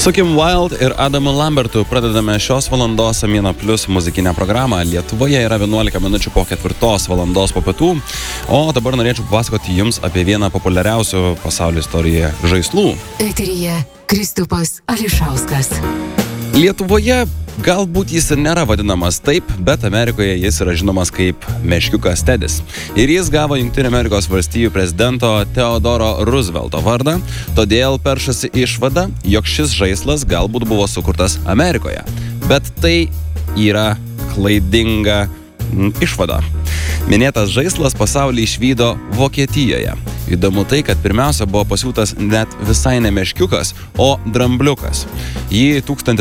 Su Kim Wilde ir Adamu Lambertu pradedame šios valandos Amino Plus muzikinę programą. Lietuvoje yra 11 minučių po 4 valandos po pietų, o dabar norėčiau papasakoti jums apie vieną populiariausių pasaulio istorijoje žaislų. Eteryje Kristupas Ališauskas. Lietuvoje galbūt jis ir nėra vadinamas taip, bet Amerikoje jis yra žinomas kaip meškiukas Tedis. Ir jis gavo Jungtinių Amerikos valstijų prezidento Theodoro Roosevelto vardą, todėl peršasi išvada, jog šis žaislas galbūt buvo sukurtas Amerikoje. Bet tai yra klaidinga išvada. Minėtas žaislas pasaulį išvydo Vokietijoje. Įdomu tai, kad pirmiausia buvo pasiūtas net visai ne meškiukas, o drambliukas. Jį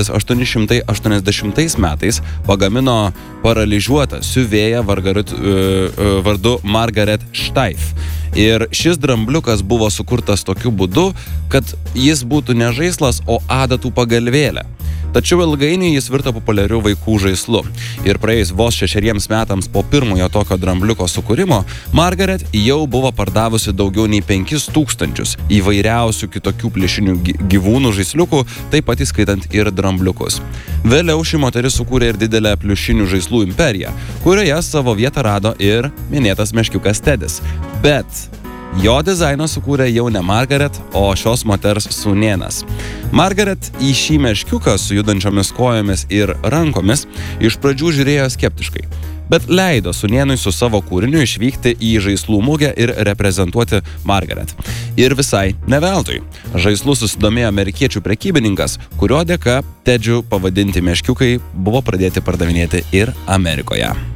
1880 metais pagamino paralyžiuota siuvėja vardu Margaret Steif. Ir šis drambliukas buvo sukurtas tokiu būdu, kad jis būtų ne žaislas, o adatų pagalvėlė. Tačiau ilgainiui jis virto populiariu vaikų žaislu. Ir praėjus vos 6 metams po pirmojo tokio drambliuko sukūrimo, Margaret jau buvo pardavusi daugiau nei 5000 įvairiausių kitokių plėšinių gyvūnų žaisliukų, taip pat įskaitant ir drambliukus. Vėliau ši moteris sukūrė ir didelę pliušinių žaislų imperiją, kurioje savo vietą rado ir minėtas meškiukas Tedis. Bet jo dizainą sukūrė jau ne Margaret, o šios moters sūnėnas. Margaret į šį meškiuką su judančiomis kojomis ir rankomis iš pradžių žiūrėjo skeptiškai, bet leido sūnėnui su savo kūriniu išvykti į žaislų mugę ir reprezentuoti Margaret. Ir visai ne veltui. Žaislų susidomėjo amerikiečių prekybininkas, kurio dėka Tedžių pavadinti meškiukai buvo pradėti pardavinėti ir Amerikoje.